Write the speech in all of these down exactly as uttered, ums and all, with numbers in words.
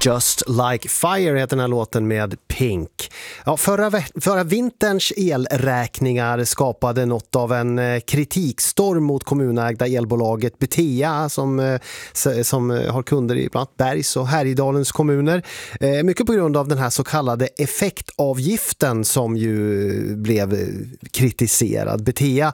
Just Like Fire heter den här låten med Pink. Ja, förra, förra vinterns elräkningar skapade något av en kritikstorm mot kommunägda elbolaget Betea som, som har kunder i bland annat Bergs och Härjedalens kommuner. Mycket på grund av den här så kallade effektavgiften som ju blev kritiserad. Betea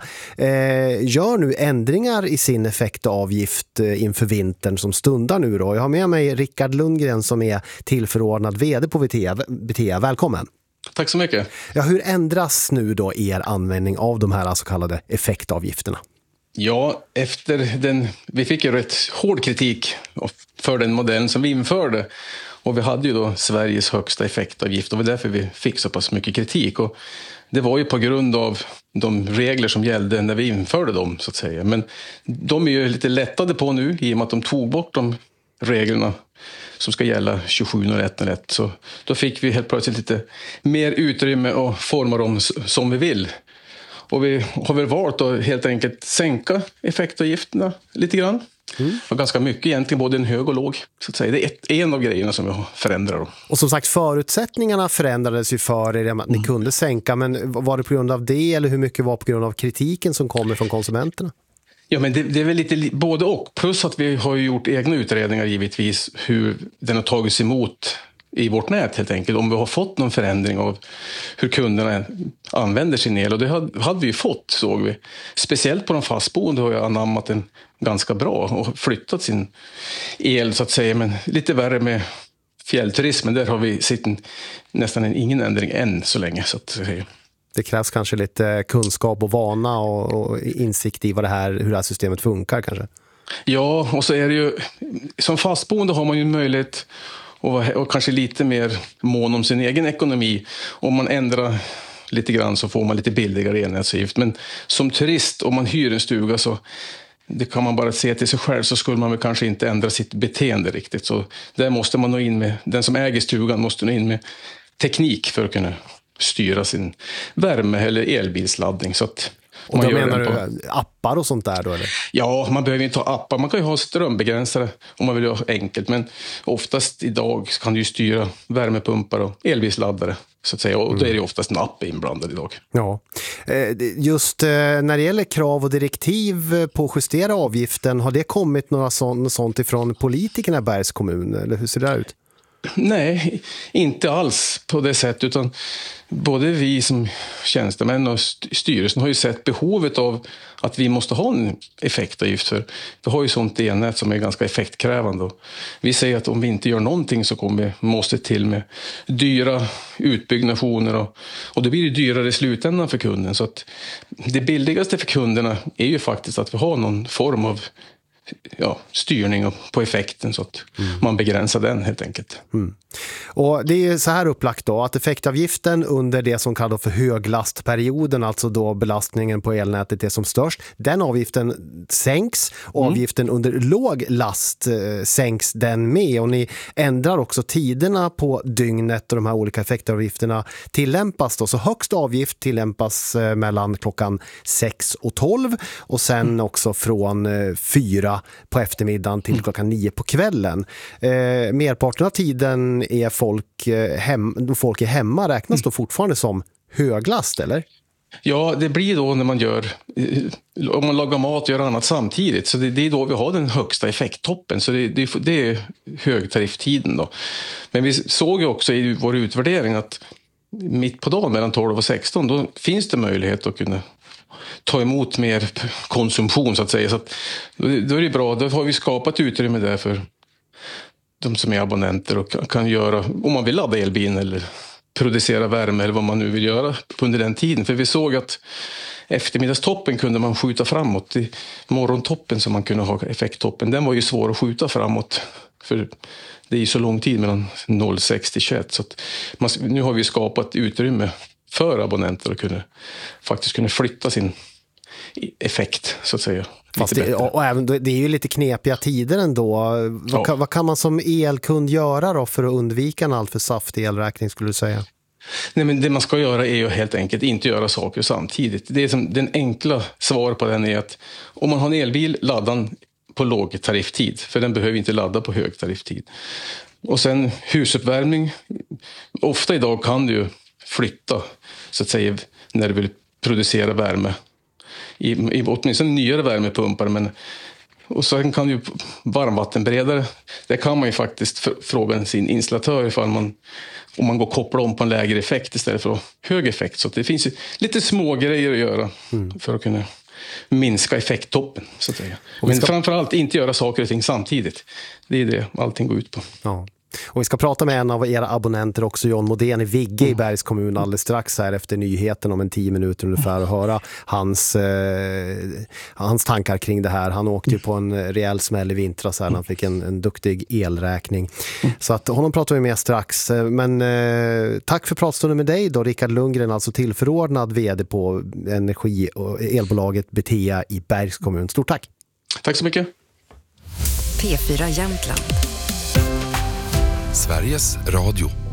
gör nu ändringar i sin effektavgift inför vintern som stundar nu då. Jag har med mig Rickard Lundgren som är tillförordnad vd på Betea. Betea, välkommen. Tack så mycket. Ja, hur ändras nu då er användning av de här så kallade effektavgifterna? Ja, efter den, vi fick ju rätt hård kritik för den modellen som vi införde. Och vi hade ju då Sveriges högsta effektavgift och det var därför vi fick så pass mycket kritik. Och det var ju på grund av de regler som gällde när vi införde dem så att säga. Men de är ju lite lättade på nu i och med att de tog bort de reglerna som ska gälla tjugosju noll ett noll ett. Så då fick vi helt plötsligt lite mer utrymme att forma dem som vi vill. Och vi har väl valt att helt enkelt sänka effektavgifterna lite grann. Mm. Och ganska mycket egentligen, både en hög och låg så att säga. Det är ett, en av grejerna som vi har förändrat. Och som sagt, förutsättningarna förändrades ju för er att ni mm. kunde sänka. Men var det på grund av det eller hur mycket var på grund av kritiken som kommer från konsumenterna? Ja, men det, det är väl lite både och. Plus att vi har ju gjort egna utredningar givetvis hur den har tagits emot i vårt nät helt enkelt. Om vi har fått någon förändring av hur kunderna använder sin el. Och det hade, hade vi fått, såg vi. Speciellt på de fastboende har jag anammat den ganska bra och flyttat sin el så att säga. Men lite värre med fjällturismen. Där har vi sitt nästan en, ingen ändring än så länge så att säga. Det krävs kanske lite kunskap och vana och, och insikt i vad det här, hur det här systemet funkar kanske. Ja, och så är det ju som fastboende har man ju möjlighet och, och kanske lite mer mån om sin egen ekonomi. Om man ändrar lite grann så får man lite billigare elnätsavgift. Men som turist, om man hyr en stuga så det kan man bara se till sig själv så skulle man väl kanske inte ändra sitt beteende riktigt. Så där måste man nå in med, den som äger stugan måste nå in med teknik för att kunna styra sin värme eller elbilsladdning. Så att och då menar du appar och sånt där då eller? Ja, man behöver inte ha appar. Man kan ju ha strömbegränsare om man vill ha enkelt. Men oftast idag kan du ju styra värmepumpar och elbilsladdare så att säga. Och mm. då är det ju oftast en app inblandad idag. Ja, just när det gäller krav och direktiv på justera avgiften, har det kommit några sånt, sånt ifrån politikerna i Bergs kommun? Eller hur ser det ut? Nej, inte alls på det sättet, utan både vi som tjänstemän och styrelsen har ju sett behovet av att vi måste ha en effektavgift för vi har ju sånt elnät som är ganska effektkrävande och vi säger att om vi inte gör någonting så kommer vi måste till med dyra utbyggnationer och, och det blir ju dyrare i slutändan för kunden så att det billigaste för kunderna är ju faktiskt att vi har någon form av ja, styrning på effekten så att mm. man begränsar den helt enkelt. Mm. Och det är så här upplagt då att effektavgiften under det som kallas för höglastperioden, alltså då belastningen på elnätet är som störst, den avgiften sänks och mm. avgiften under låg last eh, sänks den med och ni ändrar också tiderna på dygnet och de här olika effektavgifterna tillämpas då. Så högst avgift tillämpas eh, mellan klockan sex och tolv och sen mm. också från eh, fyra på eftermiddagen till klockan nio på kvällen. Eh, merparten av tiden är folk, eh, hem, folk är hemma räknas då fortfarande som höglast, eller? Ja, det blir då när man gör, om man lagar mat och gör annat samtidigt. Så det, det är då vi har den högsta effekttoppen. Så det, det, det är högtarifftiden då. Men vi såg ju också i vår utvärdering att mitt på dagen mellan tolv och sexton då finns det möjlighet att kunna ta emot mer konsumtion så att säga. Så att, då är det bra, då har vi skapat utrymme där för de som är abonnenter och kan, kan göra, om man vill ladda elbilen eller producera värme eller vad man nu vill göra under den tiden. För vi såg att eftermiddagstoppen kunde man skjuta framåt. I morgontoppen som man kunde ha effekttoppen, den var ju svår att skjuta framåt. För det är ju så lång tid mellan noll sex till tjugoett. Så att man, nu har vi skapat utrymme för abonnenter att kunna, faktiskt kunna flytta sin effekt så att säga. Fast det, och även, det är ju lite knepiga tider ändå. Vad, ja. kan, vad kan man som elkund göra då för att undvika en alltför saftig elräkning skulle du säga? Nej, men det man ska göra är ju helt enkelt inte göra saker samtidigt. Det är som, den enkla svar på den är att om man har en elbil, ladda den på låg tarifftid. För den behöver inte ladda på hög tarifftid. Och sen husuppvärmning. Ofta idag kan du ju flytta, så att säga, när du vill producera värme. I, i åtminstone nyare värmepumpar, men och sen kan ju varmvattenberedare, det kan man ju faktiskt fråga sin installatör ifall man, om man går och kopplar om på en lägre effekt istället för hög effekt. Så det finns ju lite små grejer att göra mm. för att kunna minska effekttoppen, så att säga. Men ska... framförallt inte göra saker och ting samtidigt. Det är det allting går ut på. Ja. Och vi ska prata med en av era abonnenter också, John Modén i Vigge mm. i Bergs kommun alldeles strax här efter nyheten om en tio minuter ungefär och höra hans, eh, hans tankar kring det här. Han åkte ju på en rejäl smäll i vintras här när han fick en, en duktig elräkning. Mm. Så att honom pratar vi med strax. Men eh, tack för pratstunden med dig då, Rickard Lundgren, alltså tillförordnad vd på energi- och elbolaget Betea i Bergs kommun. Stort tack! Tack så mycket! P fyra Jämtland. Sveriges Radio.